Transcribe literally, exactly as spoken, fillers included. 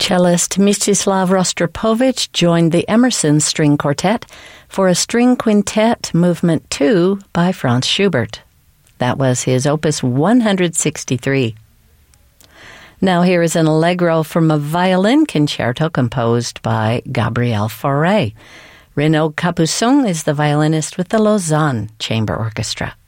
Cellist Mstislav Rostropovich joined the Emerson String Quartet for a string quintet, Movement two, by Franz Schubert. That was his Opus one hundred sixty-three. Now here is an allegro from a violin concerto composed by Gabriel Fauré. Renaud Capuçon is the violinist with the Lausanne Chamber Orchestra.